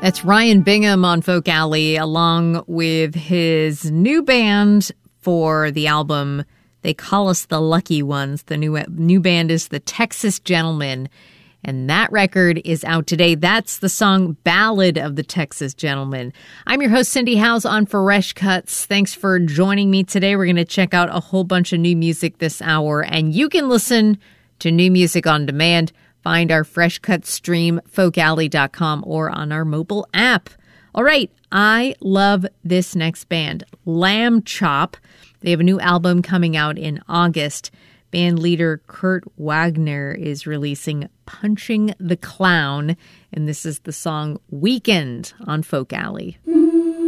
That's Ryan Bingham on Folk Alley, along with his new band for the album They Call Us the Lucky Ones. The new band is the Texas Gentlemen, and that record is out today. That's the song Ballad of the Texas Gentlemen. I'm your host, Cindy Howes, on Fresh Cuts. Thanks for joining me today. We're going to check out a whole bunch of new music this hour, and you can listen to new music on demand. Find our Fresh Cuts stream, folkalley.com, or on our mobile app. All right, I love this next band, Lamb Chop. They have a new album coming out in August. Band leader Kurt Wagner is releasing Punching the Clown, and this is the song Weekend on Folk Alley.